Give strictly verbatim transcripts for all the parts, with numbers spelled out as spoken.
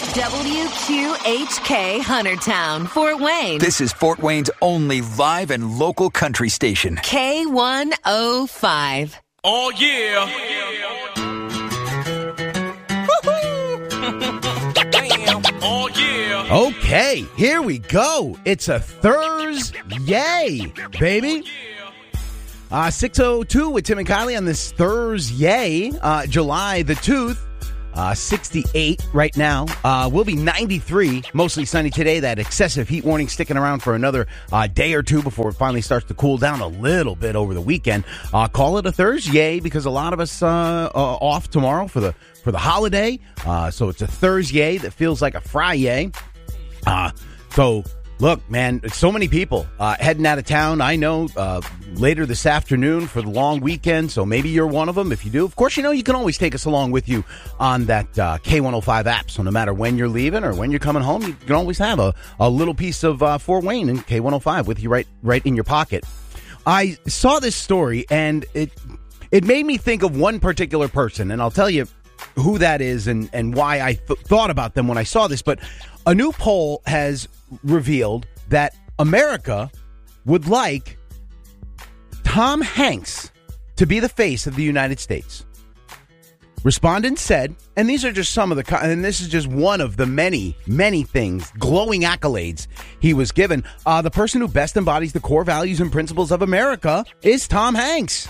W Q H K Huntertown, Fort Wayne. This is Fort Wayne's only live and local country station. K one oh five. Oh, yeah. Damn. Oh, yeah. Okay, here we go. It's a Thursday, baby. Uh, six oh two with Tim and Kylie on this Thursday, uh, July the tooth. Uh, sixty-eight right now. Uh, we'll be ninety-three, mostly sunny today. That excessive heat warning sticking around for another uh, day or two before it finally starts to cool down a little bit over the weekend. Uh, call it a Thursday because a lot of us uh, uh, off tomorrow for the for the holiday. Uh, so it's a Thursday that feels like a Friday. Uh, so look, man, so many people uh, heading out of town. I know uh, later this afternoon for the long weekend, so maybe you're one of them. If you do, of course, you know you can always take us along with you on that uh, K one oh five app. So no matter when you're leaving or when you're coming home, you can always have a, a little piece of uh, Fort Wayne and K one oh five with you right right in your pocket. I saw this story, and it it made me think of one particular person, and I'll tell you who that is and, and why I th- thought about them when I saw this. But a new poll has revealed that America would like Tom Hanks to be the face of the United States. Respondents said, and these are just some of the, and this is just one of the many, many things, glowing accolades he was given. Uh, the person who best embodies the core values and principles of America is Tom Hanks.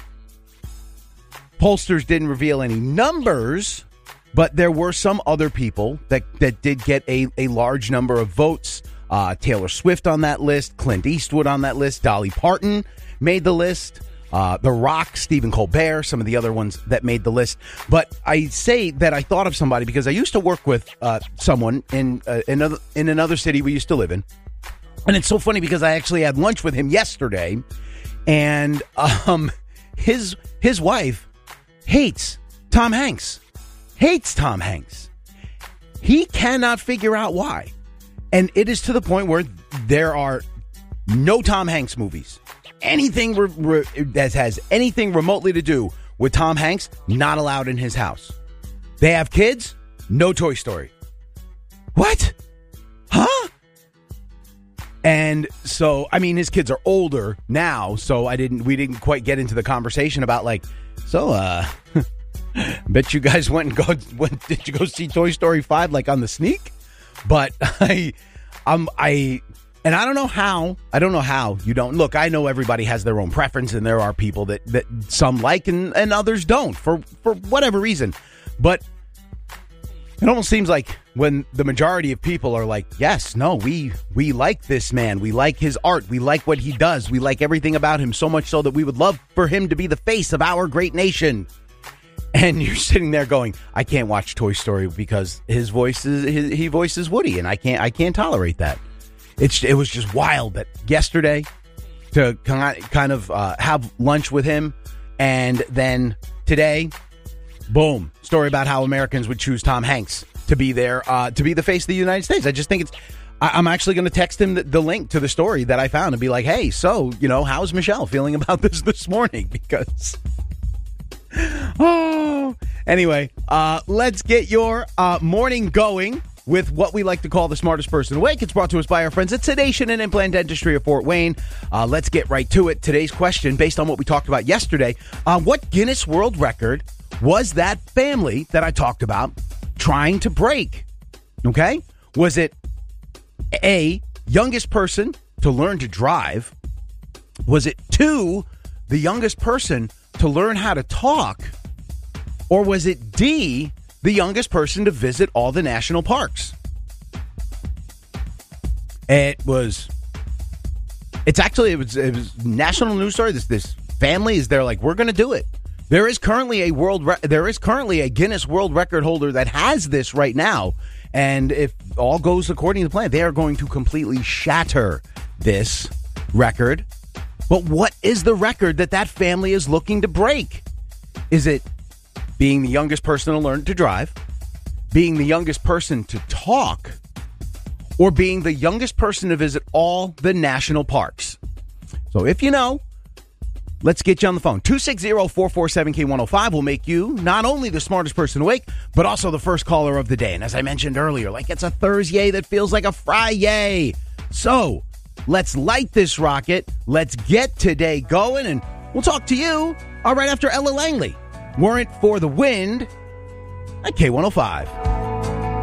Pollsters didn't reveal any numbers, but there were some other people that, that did get a, a large number of votes. Uh, Taylor Swift on that list, Clint Eastwood on that list, Dolly Parton made the list, uh, The Rock, Stephen Colbert, some of the other ones that made the list. But I say that I thought of somebody because I used to work with uh, someone in uh, another in another city we used to live in. And it's so funny because I actually had lunch with him yesterday, and um, his his wife hates Tom Hanks. Hates Tom Hanks. He cannot figure out why. And it is to the point where there are no Tom Hanks movies. Anything re- re- that has anything remotely to do with Tom Hanks, not allowed in his house. They have kids, no Toy Story. What? Huh? And so, I mean, his kids are older now, so I didn't. we didn't quite get into the conversation about like, so, uh... bet you guys went and go. Went, did you go see Toy Story five like on the sneak? But I, um, I, and I don't know how. I don't know how you don't look. I know everybody has their own preference, and there are people that, that some like and, and others don't for for whatever reason. But it almost seems like when the majority of people are like, yes, no, we we like this man, we like his art, we like what he does, we like everything about him so much so that we would love for him to be the face of our great nation. And you're sitting there going, I can't watch Toy Story because his voice is his, he voices Woody, and I can't I can't tolerate that. It's it was just wild that yesterday to kind of uh, have lunch with him, and then today, boom, story about how Americans would choose Tom Hanks to be there uh, to be the face of the United States. I just think it's. I, I'm actually going to text him the, the link to the story that I found and be like, hey, so you know, how's Michelle feeling about this this morning? Because. Oh, anyway, uh, let's get your uh, morning going with what we like to call the smartest person awake. It's brought to us by our friends at Sedation and Implant Dentistry of Fort Wayne. Uh, let's get right to it. Today's question, based on what we talked about yesterday, uh, what Guinness World Record was that family that I talked about trying to break? Okay? Was it A, youngest person to learn to drive? Was it two, the youngest person to learn how to talk? Or was it D, the youngest person to visit all the national parks? It was, it's actually, it was, it was national news story. This, this family is there like, we're going to do it. There is currently a world, re- there is currently a Guinness World Record holder that has this right now. And if all goes according to plan, they are going to completely shatter this record. But what is the record that that family is looking to break? Is it being the youngest person to learn to drive, being the youngest person to talk, or being the youngest person to visit all the national parks? So if you know, Let's get you on the phone. two six zero, four four seven, K one oh five will make you not only the smartest person awake, but also the first caller of the day. And as I mentioned earlier, like it's a Thursday that feels like a Friday. So let's light this rocket. Let's get today going. And we'll talk to you all right after Ella Langley. Warrant for the Wind at K one oh five.